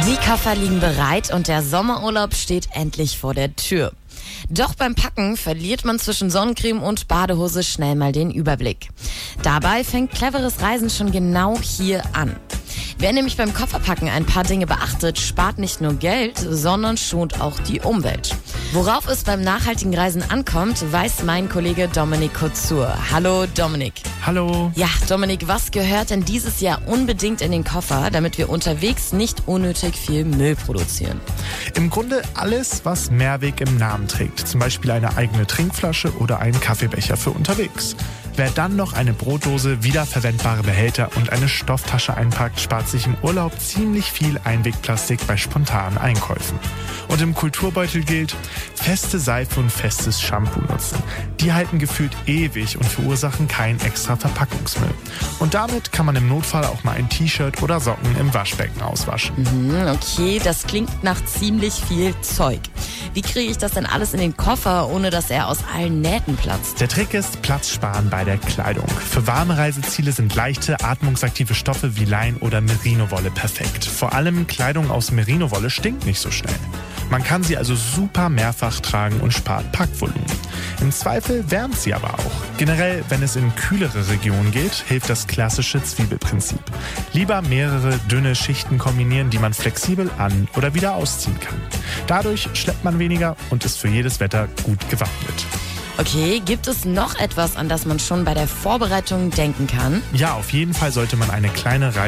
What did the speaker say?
Die Koffer liegen bereit und der Sommerurlaub steht endlich vor der Tür. Doch beim Packen verliert man zwischen Sonnencreme und Badehose schnell mal den Überblick. Dabei fängt cleveres Reisen schon genau hier an. Wer nämlich beim Kofferpacken ein paar Dinge beachtet, spart nicht nur Geld, sondern schont auch die Umwelt. Worauf es beim nachhaltigen Reisen ankommt, weiß mein Kollege Dominik Kutzur. Hallo Dominik. Hallo. Ja, Dominik, was gehört denn dieses Jahr unbedingt in den Koffer, damit wir unterwegs nicht unnötig viel Müll produzieren? Im Grunde alles, was Mehrweg im Namen trägt. Zum Beispiel eine eigene Trinkflasche oder einen Kaffeebecher für unterwegs. Wer dann noch eine Brotdose, wiederverwendbare Behälter und eine Stofftasche einpackt, spart sich im Urlaub ziemlich viel Einwegplastik bei spontanen Einkäufen. Und im Kulturbeutel gilt, feste Seife und festes Shampoo nutzen. Die halten gefühlt ewig und verursachen keinen extra Verpackungsmüll. Und damit kann man im Notfall auch mal ein T-Shirt oder Socken im Waschbecken auswaschen. Okay, das klingt nach ziemlich viel Zeug. Wie kriege ich das denn alles in den Koffer, ohne dass er aus allen Nähten platzt? Der Trick ist, Platz sparen bei der Kleidung. Für warme Reiseziele sind leichte, atmungsaktive Stoffe wie Lein oder Merino-Wolle perfekt. Vor allem Kleidung aus Merino-Wolle stinkt nicht so schnell. Man kann sie also super mehrfach tragen und spart Packvolumen. Im Zweifel wärmt sie aber auch. Generell, wenn es in kühlere Regionen geht, hilft das klassische Zwiebelprinzip. Lieber mehrere dünne Schichten kombinieren, die man flexibel an- oder wieder ausziehen kann. Dadurch schleppt man weniger und ist für jedes Wetter gut gewappnet. Okay, gibt es noch etwas, an das man schon bei der Vorbereitung denken kann? Ja, auf jeden Fall sollte man eine kleine